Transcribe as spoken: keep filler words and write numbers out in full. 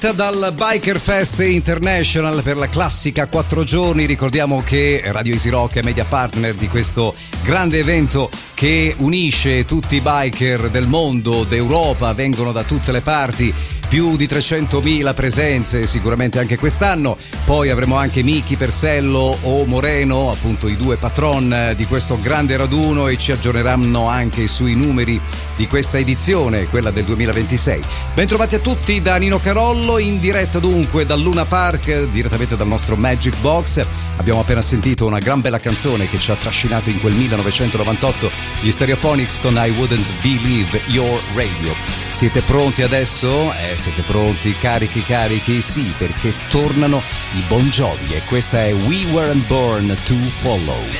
Dal Biker Fest International per la classica quattro giorni. Ricordiamo che Radio Easy Rock è media partner di questo grande evento che unisce tutti i biker del mondo, d'Europa, vengono da tutte le parti. Più di trecentomila presenze sicuramente anche quest'anno. Poi avremo anche Miki Persello o Moreno, appunto i due patron di questo grande raduno, e ci aggiorneranno anche sui numeri di questa edizione, quella del duemilaventisei. Bentrovati a tutti da Nino Carollo, in diretta dunque dal Luna Park, direttamente dal nostro Magic Box. Abbiamo appena sentito una gran bella canzone che ci ha trascinato in quel millenovecentonovantotto, gli Stereophonics con I Wouldn't Believe Your Radio. Siete pronti adesso? Eh, siete pronti? Carichi, carichi? Sì, perché tornano i Bon Jovi e questa è We Weren't Born to Follow.